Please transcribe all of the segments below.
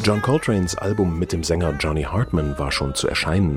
John Coltranes Album mit dem Sänger Johnny Hartman war schon zu erscheinen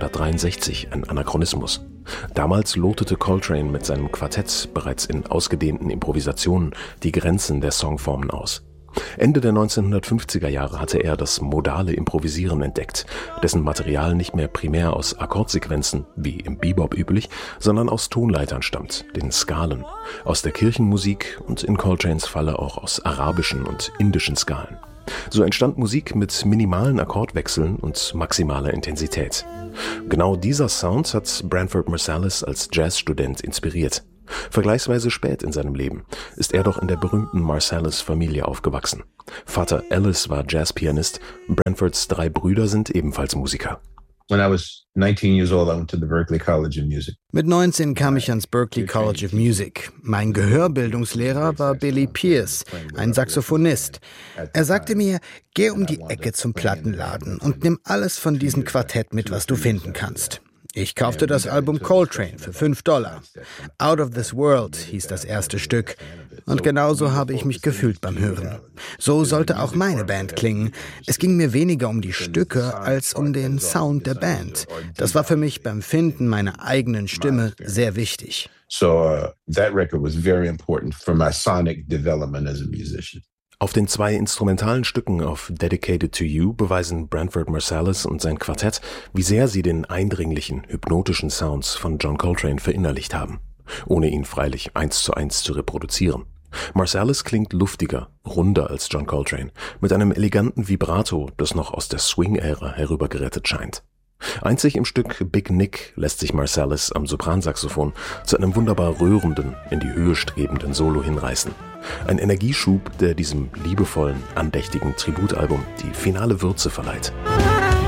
1963 ein Anachronismus. Damals lotete Coltrane mit seinem Quartett bereits in ausgedehnten Improvisationen die Grenzen der Songformen aus. Ende der 1950er Jahre hatte er das modale Improvisieren entdeckt, dessen Material nicht mehr primär aus Akkordsequenzen, wie im Bebop üblich, sondern aus Tonleitern stammt, den Skalen, aus der Kirchenmusik und in Coltranes Falle auch aus arabischen und indischen Skalen. So entstand Musik mit minimalen Akkordwechseln und maximaler Intensität. Genau dieser Sound hat Branford Marsalis als Jazzstudent inspiriert. Vergleichsweise spät in seinem Leben ist er doch in der berühmten Marsalis-Familie aufgewachsen. Vater Ellis war Jazzpianist, Branfords 3 Brüder sind ebenfalls Musiker. When I was 19 years old, I went to the Berklee College of Music. Mit 19 kam ich ans Berklee College of Music. Mein Gehörbildungslehrer war Billy Pierce, ein Saxophonist. Er sagte mir, geh um die Ecke zum Plattenladen und nimm alles von diesem Quartett mit, was du finden kannst. Ich kaufte das Album Coltrane für $5. Out of This World hieß das erste Stück. Und genauso habe ich mich gefühlt beim Hören. So sollte auch meine Band klingen. Es ging mir weniger um die Stücke als um den Sound der Band. Das war für mich beim Finden meiner eigenen Stimme sehr wichtig. So that record was very important for my sonic development as a musician. Auf den 2 instrumentalen Stücken auf Dedicated to You beweisen Branford Marsalis und sein Quartett, wie sehr sie den eindringlichen, hypnotischen Sounds von John Coltrane verinnerlicht haben, ohne ihn freilich 1:1 zu reproduzieren. Marsalis klingt luftiger, runder als John Coltrane, mit einem eleganten Vibrato, das noch aus der Swing-Ära herübergerettet scheint. Einzig im Stück Big Nick lässt sich Marsalis am Sopransaxophon zu einem wunderbar rührenden, in die Höhe strebenden Solo hinreißen. Ein Energieschub, der diesem liebevollen, andächtigen Tributalbum die finale Würze verleiht.